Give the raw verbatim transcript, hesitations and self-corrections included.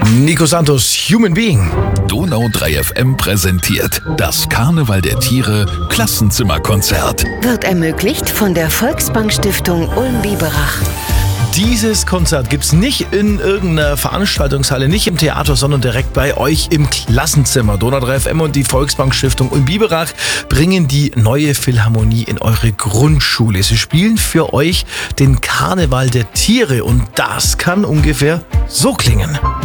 Nico Santos, Human Being. Donau drei F M präsentiert das Karneval der Tiere Klassenzimmerkonzert. Wird ermöglicht von der Volksbank-Stiftung Ulm-Biberach. Dieses Konzert gibt's nicht in irgendeiner Veranstaltungshalle, nicht im Theater, sondern direkt bei euch im Klassenzimmer. Donau drei F M und die Volksbank-Stiftung Ulm-Biberach bringen die neue Philharmonie in eure Grundschule. Sie spielen für euch den Karneval der Tiere und das kann ungefähr so klingen.